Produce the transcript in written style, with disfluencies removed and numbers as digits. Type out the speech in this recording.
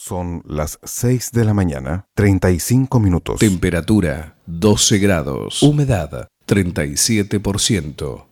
Son las 6 de la mañana, 35 minutos. Temperatura 12 grados. Humedad 37%.